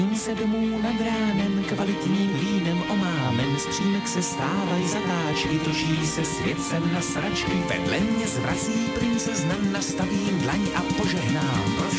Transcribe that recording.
se domů nad ránem, kvalitním vínem omámen, z přímek se stávají zatáčky, točí se svět sem na sračky, vedle mě zvrací princezna, nastavím dlaň a požehnám.